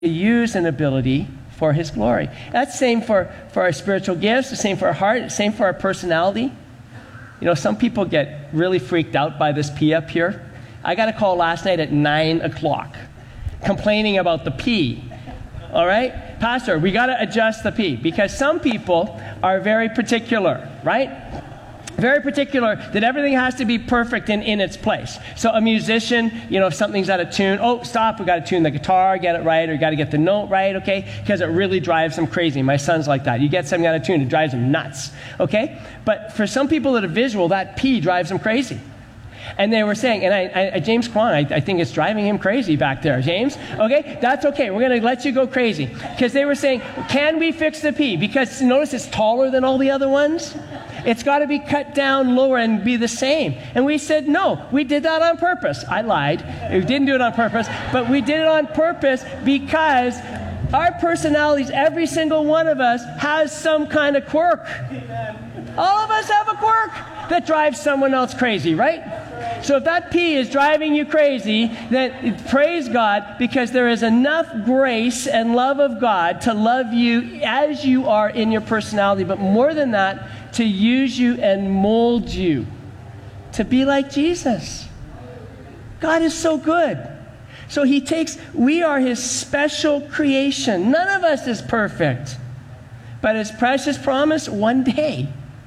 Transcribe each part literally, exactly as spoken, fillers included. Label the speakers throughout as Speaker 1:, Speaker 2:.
Speaker 1: use an ability for his glory. That's the same for, for our spiritual gifts, the same for our heart, the same for our personality. You know, some people get really freaked out by this P up here. I got a call last night at nine o'clock complaining about the P. All right? Pastor, we got to adjust the P because some people are very particular, right? Very particular that everything has to be perfect in, in its place. So a musician, you know, if something's out of tune, oh, stop, we got to tune the guitar, get it right, or got to get the note right, okay? Because it really drives them crazy. My son's like that. You get something out of tune, it drives them nuts, okay? But for some people that are visual, that P drives them crazy. And they were saying, and I, I, James Kwan, I, I think it's driving him crazy back there, James. Okay, that's okay. We're going to let you go crazy. Because they were saying, can we fix the P? Because notice it's taller than all the other ones. It's got to be cut down lower and be the same. And we said, no, we did that on purpose. I lied. We didn't do it on purpose. But we did it on purpose because our personalities, every single one of us, has some kind of quirk. All of us have a quirk that drives someone else crazy, right? So if that P is driving you crazy, then praise God, because there is enough grace and love of God to love you as you are in your personality, but more than that, to use you and mold you to be like Jesus. God is so good. So he takes, we are his special creation. None of us is perfect. But his precious promise, one day,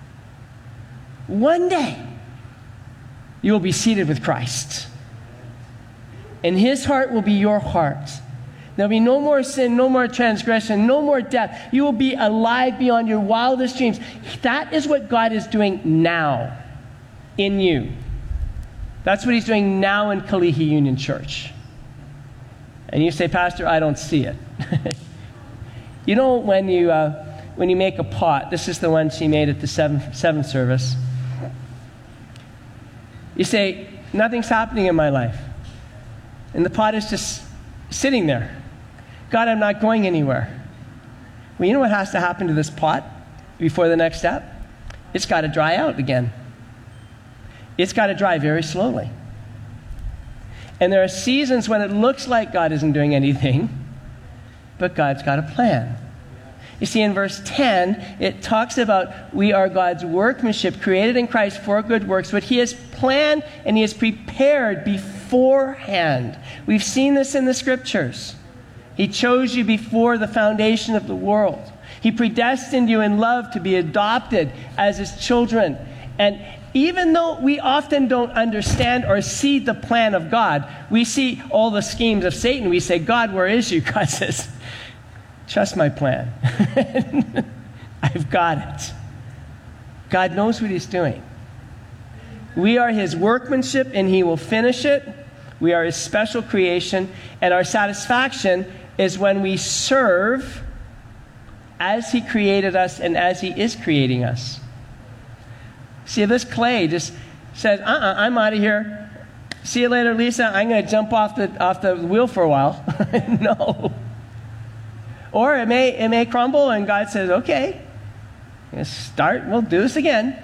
Speaker 1: one day, you will be seated with Christ. And his heart will be your heart. There'll be no more sin, no more transgression, no more death. You will be alive beyond your wildest dreams. That is what God is doing now in you. That's what he's doing now in Kalihi Union Church. And you say, Pastor, I don't see it. You know, when you uh, when you make a pot, this is the one she made at the seventh, seventh service. You say, nothing's happening in my life. And the pot is just sitting there. God, I'm not going anywhere. Well, you know what has to happen to this pot before the next step? It's got to dry out again. It's got to dry very slowly. And there are seasons when it looks like God isn't doing anything, but God's got a plan. You see, in verse ten, it talks about we are God's workmanship, created in Christ for good works, what he has planned and he has prepared beforehand. We've seen this in the scriptures. He chose you before the foundation of the world. He predestined you in love to be adopted as his children. And even though we often don't understand or see the plan of God, we see all the schemes of Satan. We say, God, where is you? God says, trust my plan. I've got it. God knows what he's doing. We are his workmanship and he will finish it. We are his special creation, and our satisfaction is when we serve as he created us and as he is creating us. See, if this clay just says, uh-uh, I'm out of here. See you later, Lisa. I'm going to jump off the off the wheel for a while. No. Or it may it may crumble, and God says, okay, let's start. We'll do this again.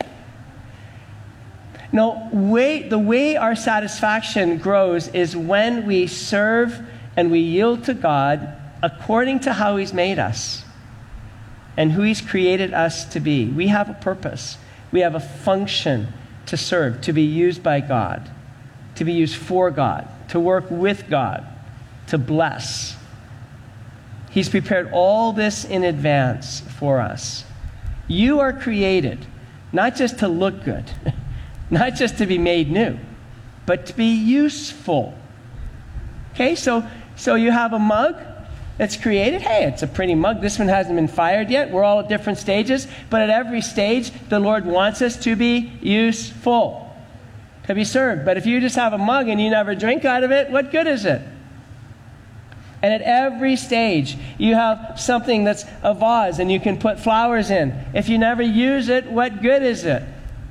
Speaker 1: No, way, the way our satisfaction grows is when we serve and we yield to God according to how he's made us and who he's created us to be. We have a purpose. We have a function to serve, to be used by God, to be used for God, to work with God, to bless. He's prepared all this in advance for us. You are created not just to look good, not just to be made new, but to be useful. Okay, so so you have a mug that's created. Hey, it's a pretty mug. This one hasn't been fired yet. We're all at different stages, but at every stage, the Lord wants us to be useful, to be served. But if you just have a mug and you never drink out of it, what good is it? And at every stage, you have something that's a vase and you can put flowers in. If you never use it, what good is it?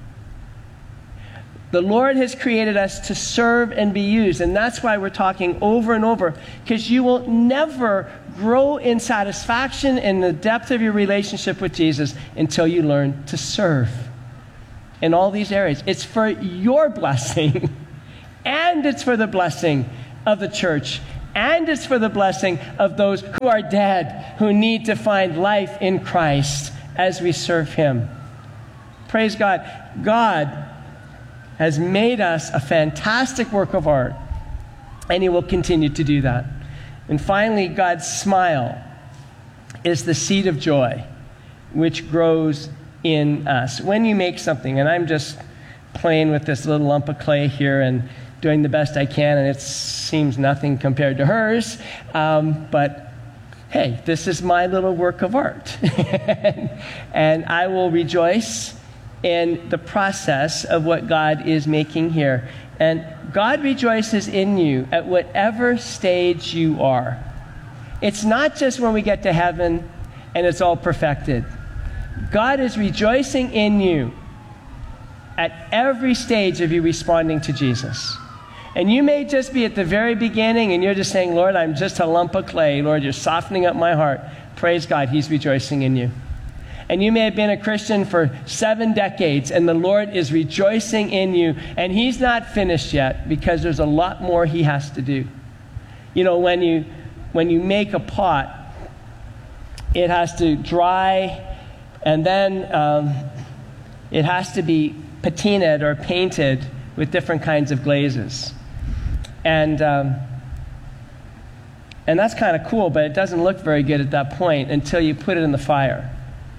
Speaker 1: The Lord has created us to serve and be used, and that's why we're talking over and over, because you will never grow in satisfaction in the depth of your relationship with Jesus until you learn to serve in all these areas. It's for your blessing, and it's for the blessing of the church and it's for the blessing of those who are dead, who need to find life in Christ as we serve him. Praise God. God has made us a fantastic work of art, and he will continue to do that. And finally, God's smile is the seed of joy, which grows in us. When you make something, and I'm just playing with this little lump of clay here and doing the best I can, and it seems nothing compared to hers, um, but hey, this is my little work of art. And I will rejoice in the process of what God is making here. And God rejoices in you at whatever stage you are. It's not just when we get to heaven and it's all perfected. God is rejoicing in you at every stage of you responding to Jesus. And you may just be at the very beginning and you're just saying, Lord, I'm just a lump of clay. Lord, you're softening up my heart. Praise God, he's rejoicing in you. And you may have been a Christian for seven decades, and the Lord is rejoicing in you, and he's not finished yet because there's a lot more he has to do. You know, when you when you make a pot, it has to dry, and then um, it has to be patinaed or painted with different kinds of glazes. And um, and that's kind of cool, but it doesn't look very good at that point until you put it in the fire.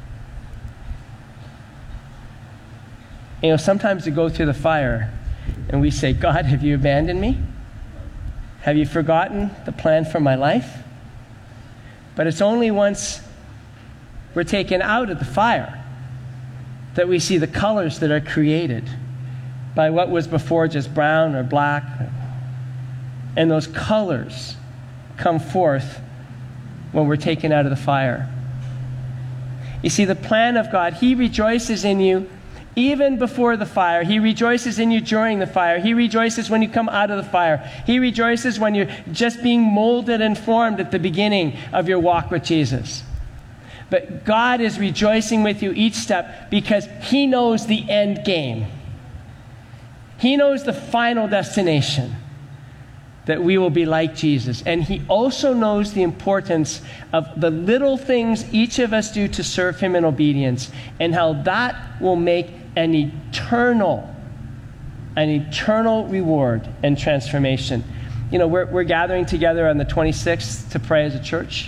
Speaker 1: You know, sometimes we go through the fire and we say, God, have you abandoned me? Have you forgotten the plan for my life? But it's only once we're taken out of the fire that we see the colors that are created by what was before just brown or black. And those colors come forth when we're taken out of the fire. You see, the plan of God, he rejoices in you even before the fire. He rejoices in you during the fire. He rejoices when you come out of the fire. He rejoices when you're just being molded and formed at the beginning of your walk with Jesus. But God is rejoicing with you each step because he knows the end game. He knows the final destination, that we will be like Jesus. And he also knows the importance of the little things each of us do to serve him in obedience, and how that will make an eternal, an eternal reward and transformation. You know, we're, we're gathering together on the twenty-sixth to pray as a church.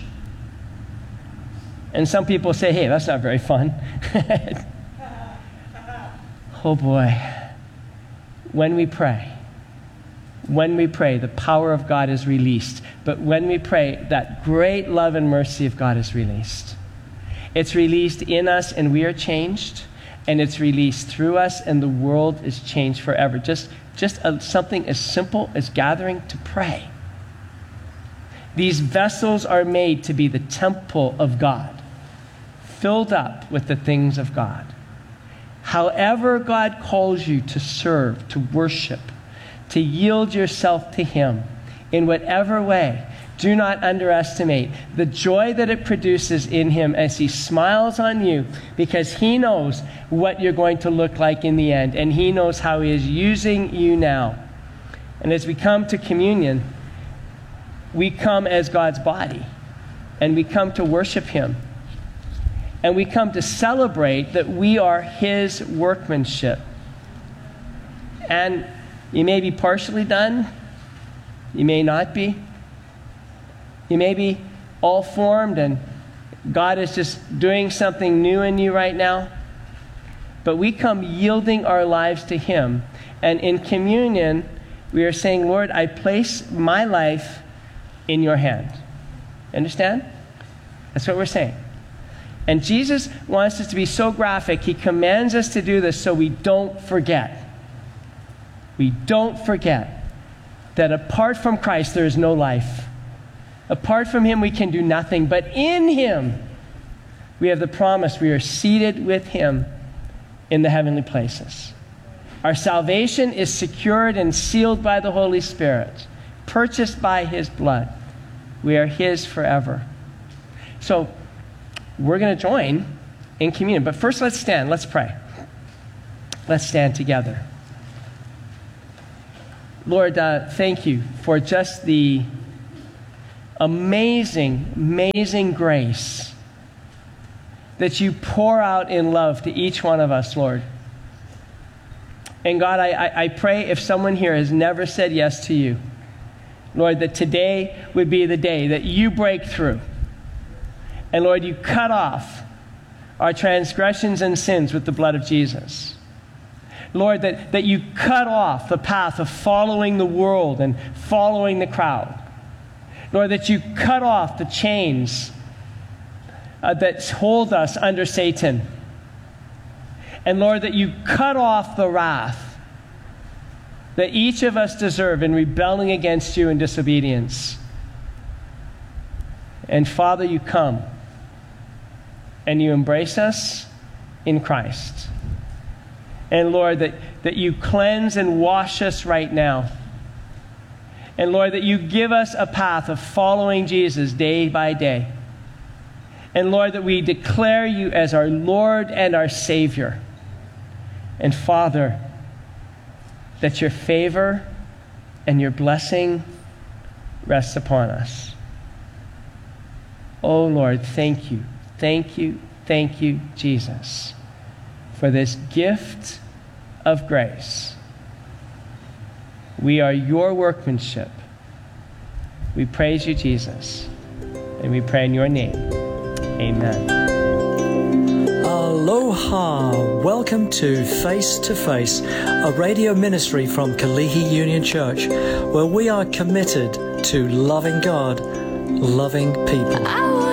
Speaker 1: And some people say, hey, that's not very fun. Oh boy. When we pray, when we pray, the power of God is released. But when we pray, that great love and mercy of God is released. It's released in us and we are changed. And it's released through us, and the world is changed forever. Just, just a, something as simple as gathering to pray. These vessels are made to be the temple of God, filled up with the things of God. However God calls you to serve, to worship, to yield yourself to him, in whatever way, do not underestimate the joy that it produces in him as he smiles on you, because he knows what you're going to look like in the end, and he knows how he is using you now. And as we come to communion, we come as God's body, and we come to worship him, and we come to celebrate that we are his workmanship. And you may be partially done, you may not be. You may be all formed and God is just doing something new in you right now. But we come yielding our lives to him. And in communion, we are saying, Lord, I place my life in your hand. Understand? That's what we're saying. And Jesus wants us to be so graphic. He commands us to do this so we don't forget. We don't forget that apart from Christ, there is no life. Apart from him, we can do nothing. But in him, we have the promise we are seated with him in the heavenly places. Our salvation is secured and sealed by the Holy Spirit, purchased by his blood. We are his forever. So we're going to join in communion. But first, let's stand. Let's pray. Let's stand together. Lord, uh, thank you for just the amazing, amazing grace that you pour out in love to each one of us, Lord. And God, I, I, I pray if someone here has never said yes to you, Lord, that today would be the day that you break through. And Lord, you cut off our transgressions and sins with the blood of Jesus. Lord, that, that you cut off the path of following the world and following the crowd. Lord, that you cut off the chains uh, that hold us under Satan. And Lord, that you cut off the wrath that each of us deserve in rebelling against you in disobedience. And Father, you come and you embrace us in Christ. And Lord, that, that you cleanse and wash us right now. And Lord, that you give us a path of following Jesus day by day. And Lord, that we declare you as our Lord and our Savior. And Father, that your favor and your blessing rests upon us. Oh Lord, thank you, thank you, thank you, Jesus, for this gift of grace. We are your workmanship. We praise you, Jesus, and we pray in your name. Amen.
Speaker 2: Aloha! Welcome to Face to Face, a radio ministry from Kalihi Union Church, where we are committed to loving God, loving people.